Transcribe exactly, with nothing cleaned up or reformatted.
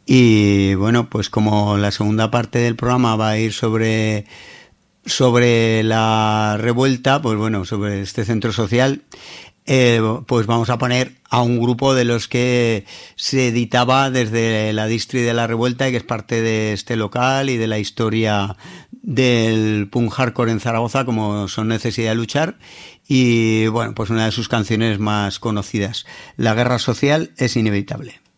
Y bueno, pues como la segunda parte del programa va a ir sobre, sobre la revuelta, pues bueno, sobre este centro social, eh, pues vamos a poner a un grupo de los que se editaba desde la Distri de la Revuelta y que es parte de este local y de la historia del punk hardcore en Zaragoza, como son Necesidad de Luchar. Y bueno, pues una de sus canciones más conocidas, La guerra social es inevitable.